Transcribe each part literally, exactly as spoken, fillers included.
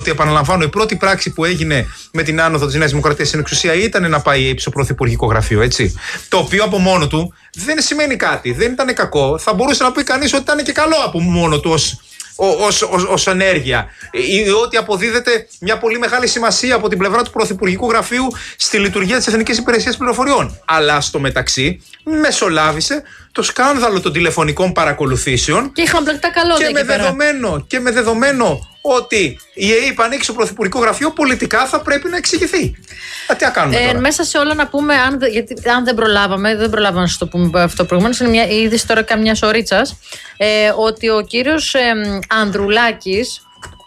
ότι, επαναλαμβάνω, η πρώτη πράξη που έγινε με την άνοδο της Νέας Δημοκρατίας στην εξουσία ήταν να πάει στο πρωθυπουργικό γραφείο, έτσι. Το οποίο από μόνο του δεν σημαίνει κάτι, δεν ήταν κακό. Θα μπορούσε να πει κανείς ότι ήταν και καλό από μόνο του ως, ως, ως, ως ενέργεια. Ή ότι αποδίδεται μια πολύ μεγάλη σημασία από την πλευρά του πρωθυπουργικού γραφείου στη λειτουργία της Εθνικής Υπηρεσίας Πληροφοριών. Αλλά στο μεταξύ μεσολάβησε το σκάνδαλο των τηλεφωνικών παρακολουθήσεων. Και είχαν πλεκτά καλώδια και, με δεδομένο, και με δεδομένο ότι η ΕΕΠ ανοίξει στο πρωθυπουργικό γραφείο, πολιτικά θα πρέπει να εξηγηθεί. Α, τι να κάνουμε ε, τώρα. Μέσα σε όλα να πούμε, αν, γιατί, αν δεν προλάβαμε, δεν προλάβαμε να σας το πούμε αυτό προηγουμένως, είναι μια είδηση τώρα καμιά ωρίτσα, ε, ότι ο κύριος ε, Ανδρουλάκης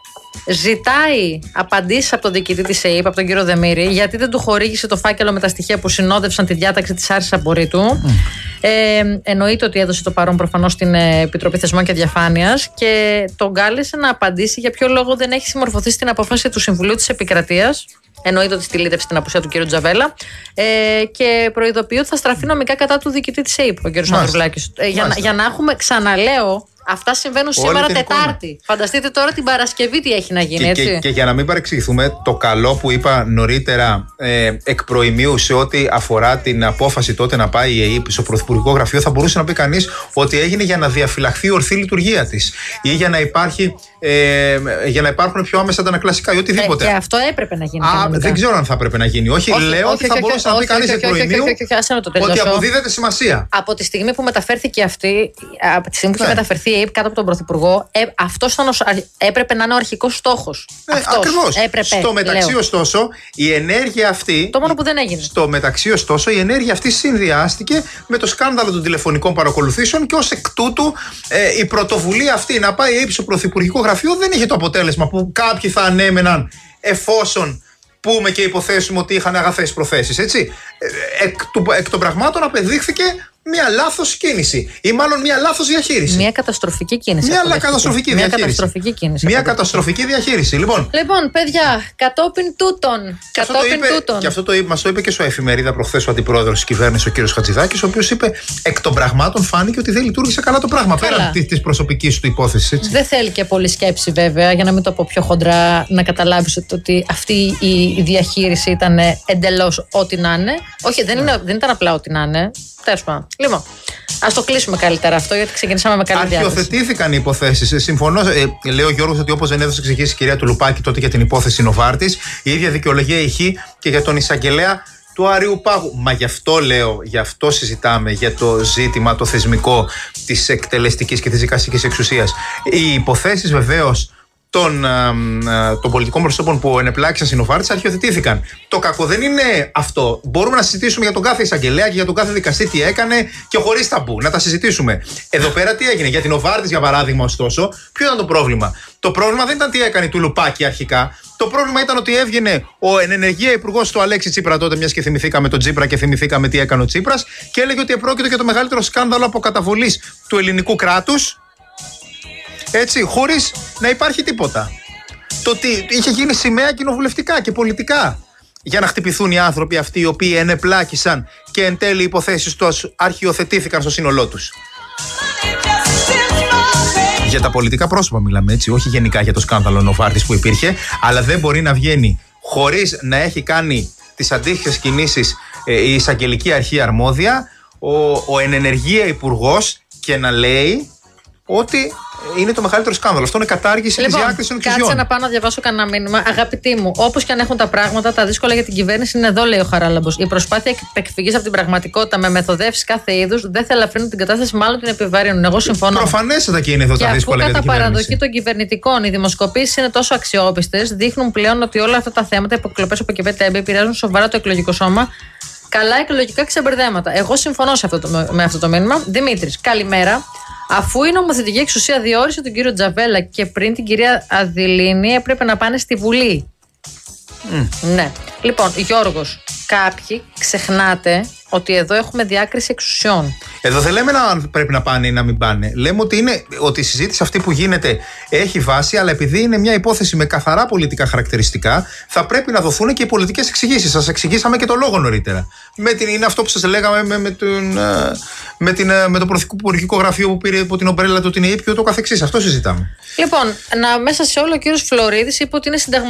ζητάει απαντήσεις από τον διοικητή της ΕΕΠ, από τον κύριο Δεμήρη, γιατί δεν του χορήγησε το φάκελο με τα στοιχεία που συνόδευσαν τη διάταξη της άρσης απορρίτου. Mm. Ε, εννοείται ότι έδωσε το παρόν προφανώς στην Επιτροπή Θεσμών και Διαφάνειας και τον κάλεσε να απαντήσει για ποιο λόγο δεν έχει συμμορφωθεί στην απόφαση του Συμβουλίου της Επικρατείας. Εννοείται ότι στυλίτευσε την απουσία του κ. Τζαβέλα ε, και προειδοποιεί ότι θα στραφεί νομικά κατά του διοικητή της ΕΕΠ, ο κ. Ανδρουλάκης. Ε, για, για να έχουμε, ξαναλέω, αυτά συμβαίνουν όλη σήμερα Τετάρτη. Εικόνα. Φανταστείτε τώρα την Παρασκευή τι έχει να γίνει, και, έτσι. Και, και για να μην παρεξηγηθούμε, το καλό που είπα νωρίτερα ε, εκ προημίου σε ό,τι αφορά την απόφαση τότε να πάει η ΕΕΠ στο πρωθυπουργικό γραφείο, θα μπορούσε να πει κανείς ότι έγινε για να διαφυλαχθεί η ορθή λειτουργία της ή για να, υπάρχει, ε, για να υπάρχουν πιο άμεσα αντανακλαστικά ή οτιδήποτε. Ε, και αυτό έπρεπε να γίνει. Α, δεν ξέρω αν θα έπρεπε να γίνει. Όχι, όχι λέω όχι, ότι όχι, θα όχι, μπορούσε όχι, να πει κανείς εκ προημίου ότι αποδίδεται σημασία. Από τη στιγμή που μεταφέρθηκε αυτή, από τη στιγμή που είχε μεταφερθεί η ΕΕΠ κάτω από τον Πρωθυπουργό, ε, αυτός έπρεπε να είναι ο αρχικός στόχος. Ε, Ακριβώς. Στο μεταξύ, λέω. ωστόσο, η ενέργεια αυτή. Το μόνο που δεν έγινε. Στο μεταξύ, ωστόσο, η ενέργεια αυτή συνδυάστηκε με το σκάνδαλο των τηλεφωνικών παρακολουθήσεων και ως εκ τούτου ε, η πρωτοβουλία αυτή να πάει η ΕΕΠ στο πρωθυπουργικό γραφείο δεν είχε το αποτέλεσμα που κάποιοι θα ανέμεναν εφόσον πούμε και υποθέσουμε ότι είχαν αγαθές προθέσεις, έτσι. Εκ, του, εκ των πραγμάτων απεδείχθηκε μια λάθος κίνηση ή μάλλον μια λάθος διαχείριση. Μια καταστροφική κίνηση. Μια καταστροφική μια διαχείριση. Καταστροφική κίνηση μια καταστροφική διαχείριση. Λοιπόν, λοιπόν παιδιά, κατόπιν τούτων. Και αυτό το είπε, τούτων. Και αυτό το είπε, μας το είπε και στο εφημερίδα προχθές ο αντιπρόεδρος της κυβέρνησης, ο κύριος Χατζηδάκης, ο οποίος είπε εκ των πραγμάτων φάνηκε ότι δεν λειτουργήσε καλά το πράγμα. Καλά. Πέραν της προσωπικής του υπόθεσης. Έτσι. Δεν θέλει και πολύ σκέψη, βέβαια, για να μην το πω πιο χοντρά, να καταλάβεις ότι αυτή η διαχείριση ήταν εντελώς ό,τι να είναι. Όχι, δεν, είναι, δεν ήταν απλά ό,τι να είναι. Τέλος πάντων. Λοιπόν, ας το κλείσουμε καλύτερα αυτό, γιατί ξεκινήσαμε με καλή διάθεση. Αρχιοθετήθηκαν οι υποθέσεις. Συμφωνώ, ε, λέει ο Γιώργος, ότι όπως δεν έδωσε εξηγήσει η κυρία του Λουπάκη τότε για την υπόθεση Νοβάρτης, η ίδια δικαιολογία ηχεί και για τον εισαγγελέα του Άριου Πάγου. Μα γι' αυτό λέω, γι' αυτό συζητάμε για το ζήτημα το θεσμικό της εκτελεστικής και της δικαστικής εξουσίας. Οι υποθέσεις βεβαίως των, των πολιτικών προσώπων που ενεπλάκησαν στην Νοβάρτης αρχιοθετήθηκαν. Το κακό δεν είναι αυτό. Μπορούμε να συζητήσουμε για τον κάθε εισαγγελέα και για τον κάθε δικαστή τι έκανε και χωρίς ταμπού. Να τα συζητήσουμε. Εδώ πέρα τι έγινε. Για την Νοβάρτης, για παράδειγμα, ωστόσο, ποιο ήταν το πρόβλημα. Το πρόβλημα δεν ήταν τι έκανε του Λουπάκη αρχικά. Το πρόβλημα ήταν ότι έβγαινε ο εν ενεργεία υπουργός του Αλέξη Τσίπρα τότε, μιας και θυμηθήκαμε τον Τσίπρα και θυμηθήκαμε τι έκανε ο Τσίπρας, και έλεγε ότι επρόκειτο για το μεγαλύτερο σκάνδαλο αποκαταβολής του ελληνικού κράτους. Έτσι, χωρίς να υπάρχει τίποτα. Το ότι είχε γίνει σημαία κοινοβουλευτικά και πολιτικά για να χτυπηθούν οι άνθρωποι αυτοί οι οποίοι ενεπλάκησαν και εν τέλει οι υποθέσεις τους αρχιοθετήθηκαν στο σύνολό τους. Για τα πολιτικά πρόσωπα μιλάμε, έτσι, όχι γενικά για το σκάνδαλο Νοβάρτης που υπήρχε, αλλά δεν μπορεί να βγαίνει χωρίς να έχει κάνει τις αντίστοιχες κινήσεις ε, η εισαγγελική αρχή αρμόδια, ο, ο εν ενεργεία υπουργός, και να λέει ότι είναι το μεγαλύτερο σκάνδαλο. Αυτό είναι κατάργηση λοιπόν, της διάκρισης των εξουσιών. Κάτσε να πάω να διαβάσω κανένα μήνυμα. Αγαπητοί μου, όπως και αν έχουν τα πράγματα, τα δύσκολα για την κυβέρνηση είναι εδώ, λέει ο Χαράλαμπος. Η προσπάθεια εκφυγής από την πραγματικότητα με μεθοδεύσεις κάθε είδους δεν θα ελαφρύνουν την κατάσταση, μάλλον την επιβαρύνουν. Εγώ συμφωνώ. Προφανέστατα και είναι εδώ και τα δύσκολα για την κυβέρνηση. Κατά παραδοχή των κυβερνητικών, οι δημοσκοπήσεις είναι τόσο αξιόπιστες, δείχνουν πλέον ότι όλα αυτά τα θέματα, υποκλοπές από και πέντε επηρεάζουν σοβαρά το εκλογικό σώμα. Καλά εκλογικά ξεμπερδέματα. Εγώ συμφωνώ σε αυτό το, με αυτό το μήνυμα. Δημήτρης, καλημέρα. Αφού η νομοθετική εξουσία διόρισε τον κύριο Τζαβέλα και πριν την κυρία Αδηλίνη, έπρεπε να πάνε στη Βουλή. Mm. Ναι. Λοιπόν, Γιώργος, κάποιοι ξεχνάτε ότι εδώ έχουμε διάκριση εξουσιών. Εδώ δεν λέμε να πρέπει να πάνε ή να μην πάνε. Λέμε ότι, είναι, ότι η συζήτηση αυτή που γίνεται έχει βάση, αλλά επειδή είναι μια υπόθεση με καθαρά πολιτικά χαρακτηριστικά, θα πρέπει να δοθούν και οι πολιτικές εξηγήσεις. Σας εξηγήσαμε και το λόγο νωρίτερα. Με την, είναι αυτό που σας λέγαμε με, με, τον, με, την, με το πρωθυπουργικό γραφείο που πήρε από την ομπρέλα του την ΕΕΠ και ούτω καθεξής. Αυτό συζητάμε. Λοιπόν, να, μέσα σε όλο ο κύριος Φλωρίδης είπε ότι είναι συνταγματικό.